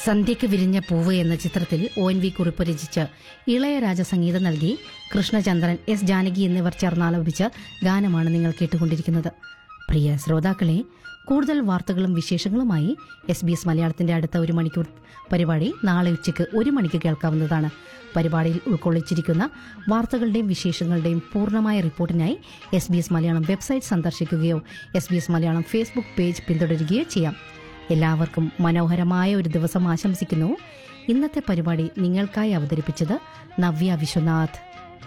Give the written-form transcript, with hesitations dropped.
സന്ധ്യയ്ക്ക് വിരിഞ്ഞ പൂവ് എന്ന ചിത്രത്തിൽ ONV കുറിപ്പ് രചിച്ച് ഇളയരാജ സംഗീതം നൽകി കൃഷ്ണചന്ദ്രൻ, എസ് ജാനകി എന്നിവർ ചേർന്നാലപിച്ച ഗാനമാണ് നിങ്ങൾ കേട്ടുകൊണ്ടിരിക്കുന്നത്. പ്രിയ ശ്രോതാക്കളെ, കൂടുതൽ വാർത്തകളും വിശേഷങ്ങളുമായി SBS മലയാളത്തിന്റെ അടുത്ത 1 മണിക്കൂർ പരിപാടി നാളെ ഉച്ചയ്ക്ക് 1 മണിക്ക് കേൾക്കാവുന്നതാണ്. പരിപാടിയിൽ ഉൾക്കൊള്ളിച്ചിരിക്കുന്ന വാർത്തകളുടെയും വിശേഷങ്ങളുടെയും പൂർണ്ണമായ റിപ്പോർട്ടിനായി SBS Malayalam website സന്ദർശിക്കുകയോ SBS Malayalam Facebook page പിന്തുടരുകയോ ചെയ്യാം. എല്ലാവർക്കും മനോഹരമായ ഒരു ദിവസം ആശംസിക്കുന്നു. ഇന്നത്തെ പരിപാടി നിങ്ങൾക്കായി അവതരിപ്പിച്ചത് നവ്യ വിശ്വനാഥ്.